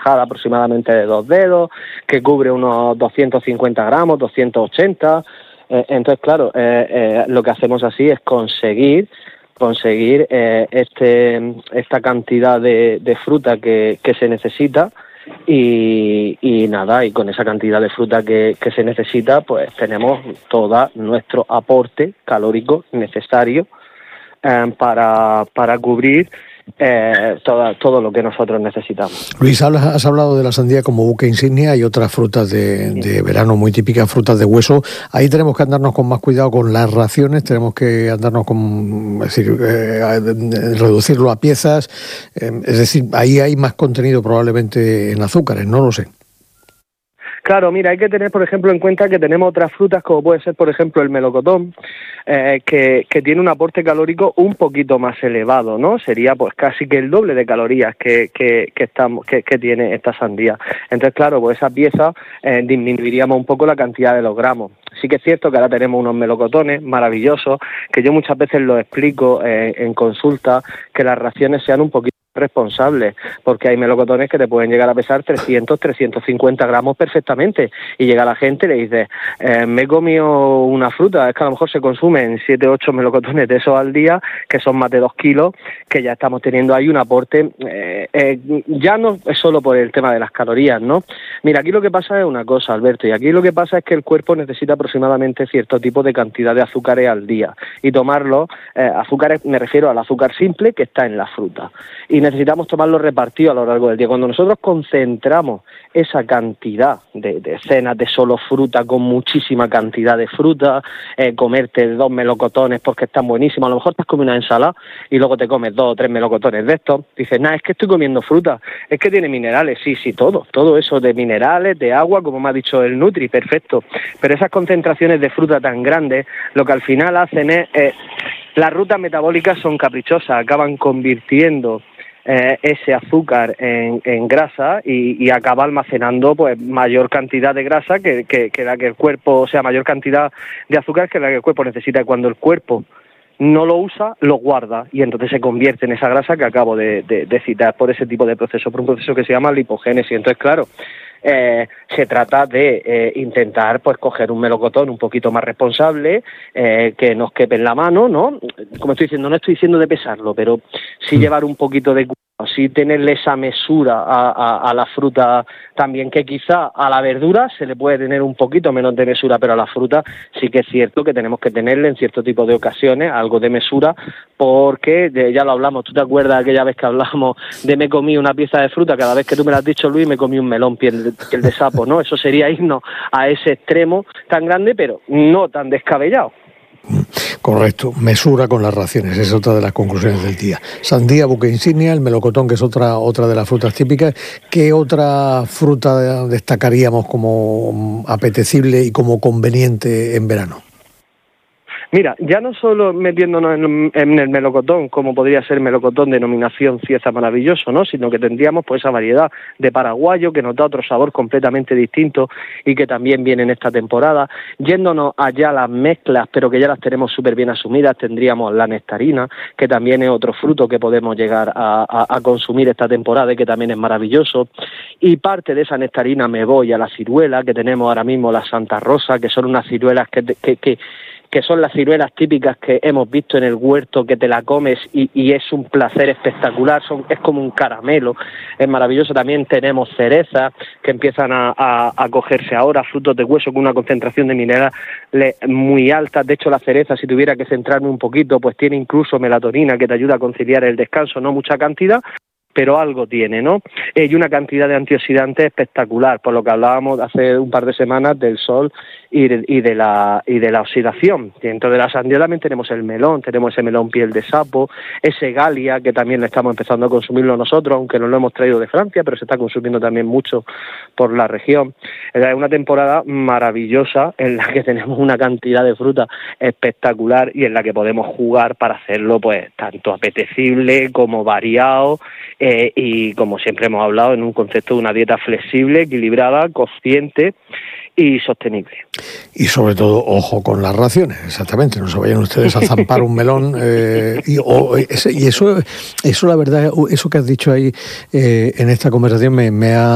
tajada aproximadamente de 2 dedos, que cubre unos 250 gramos, 280. Entonces, claro, lo que hacemos así es conseguir esta cantidad de fruta que se necesita. Y nada, y con esa cantidad de fruta que se necesita, pues tenemos todo nuestro aporte calórico necesario para cubrir todo lo que nosotros necesitamos. Luis, has hablado de la sandía como buque insignia. Hay otras frutas de verano muy típicas, frutas de hueso. Ahí tenemos que andarnos con más cuidado con las raciones, tenemos que andarnos reducirlo a piezas. Es decir, ahí hay más contenido probablemente en azúcares, no lo sé. Claro, mira, hay que tener, por ejemplo, en cuenta que tenemos otras frutas, como puede ser, por ejemplo, el melocotón, que tiene un aporte calórico un poquito más elevado, ¿no? Sería, pues, casi que el doble de calorías que tiene esta sandía. Entonces, claro, pues esa pieza disminuiríamos un poco la cantidad de los gramos. Sí que es cierto que ahora tenemos unos melocotones maravillosos, que yo muchas veces los explico en consulta, que las raciones sean un poquito responsables, porque hay melocotones que te pueden llegar a pesar 300, 350 gramos perfectamente, y llega la gente y le dice, me he comido una fruta, es que a lo mejor se consumen 7, 8 melocotones de esos al día, que son más de 2 kilos, que ya estamos teniendo ahí un aporte, ya no es solo por el tema de las calorías, ¿no? Mira, aquí lo que pasa es una cosa, Alberto, y aquí lo que pasa es que el cuerpo necesita aproximadamente cierto tipo de cantidad de azúcares al día, y tomarlo, azúcares, me refiero al azúcar simple que está en la fruta, y necesitamos tomarlo repartido a lo largo del día. Cuando nosotros concentramos esa cantidad de cenas de solo fruta con muchísima cantidad de fruta, comerte 2 melocotones porque están buenísimos, a lo mejor te has comido una ensalada y luego te comes 2 o 3 melocotones de estos, dices, es que estoy comiendo fruta, es que tiene minerales, sí, todo eso de minerales, de agua, como me ha dicho el Nutri, perfecto, pero esas concentraciones de fruta tan grandes, lo que al final hacen es, las rutas metabólicas son caprichosas, acaban convirtiendo ese azúcar en grasa y acaba almacenando pues mayor cantidad de grasa que la que el cuerpo, o sea, mayor cantidad de azúcar que la que el cuerpo necesita, y cuando el cuerpo no lo usa, lo guarda, y entonces se convierte en esa grasa que acabo de citar, por ese tipo de proceso, por un proceso que se llama lipogénesis. Entonces, claro, se trata de intentar pues coger un melocotón un poquito más responsable, que nos quepe en la mano, ¿no? Como estoy diciendo, no estoy diciendo de pesarlo, pero sí llevar un poquito de cuidado, sí tenerle esa mesura a la fruta también, que quizá a la verdura se le puede tener un poquito menos de mesura, pero a la fruta sí que es cierto que tenemos que tenerle en cierto tipo de ocasiones algo de mesura, porque ya lo hablamos, ¿tú te acuerdas aquella vez que hablamos de me comí una pieza de fruta? Cada vez que tú me lo has dicho, Luis, me comí un melón piel de sapo, ¿no? Eso sería irnos a ese extremo tan grande, pero no tan descabellado. Correcto, mesura con las raciones, es otra de las conclusiones del día. Sandía, buque insignia, el melocotón, que es otra de las frutas típicas. ¿Qué otra fruta destacaríamos como apetecible y como conveniente en verano? Mira, ya no solo metiéndonos en el melocotón, como podría ser melocotón denominación Cieza maravilloso, ¿no? Sino que tendríamos pues esa variedad de paraguayo que nos da otro sabor completamente distinto y que también viene en esta temporada. Yéndonos allá a las mezclas, pero que ya las tenemos súper bien asumidas, tendríamos la nectarina, que también es otro fruto que podemos llegar a consumir esta temporada y que también es maravilloso. Y parte de esa nectarina me voy a la ciruela, que tenemos ahora mismo la Santa Rosa, que son unas ciruelas que son las ciruelas típicas que hemos visto en el huerto, que te la comes y es un placer espectacular, es como un caramelo, es maravilloso. También tenemos cerezas que empiezan a cogerse ahora, frutos de hueso con una concentración de minerales muy alta. De hecho, la cereza, si tuviera que centrarme un poquito, pues tiene incluso melatonina que te ayuda a conciliar el descanso, no mucha cantidad, pero algo tiene, ¿no? Y una cantidad de antioxidantes espectacular, por lo que hablábamos hace un par de semanas del sol y de la oxidación. Dentro de la sandía también tenemos el melón, tenemos ese melón piel de sapo, ese galia, que también lo estamos empezando a consumirlo nosotros, aunque no lo hemos traído de Francia, pero se está consumiendo también mucho por la región. Es una temporada maravillosa en la que tenemos una cantidad de fruta espectacular y en la que podemos jugar para hacerlo pues tanto apetecible como variado, y como siempre hemos hablado, en un concepto de una dieta flexible, equilibrada, consciente y sostenible. Y sobre todo, ojo con las raciones, exactamente, no se vayan ustedes a zampar un melón, y eso la verdad, eso que has dicho ahí en esta conversación me ha